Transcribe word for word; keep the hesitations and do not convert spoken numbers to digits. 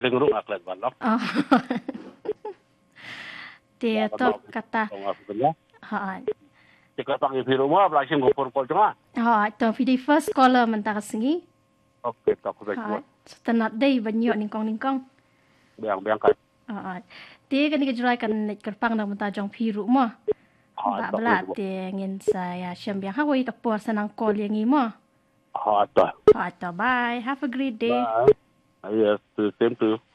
Dengar aklat balap. Oh. Dia tu kata. Ha. Jika panggil di rumah, berhasil ngopor kol cuma. Ha, tu video first caller mentah sengi. Oke, tak aku Ha, buat. setenat day banyak ningkong ningkong. Biang biang kan. Ha. Dia kan kejurai kan net kerpang nak mentah jong pi rumah. Ha, Ba tak belat aku. dia ngin saya siam biang hawai tak puas senang call yang imo. Ha, tak. Ha, bye. Have a great day. Bye. Yes, same to you.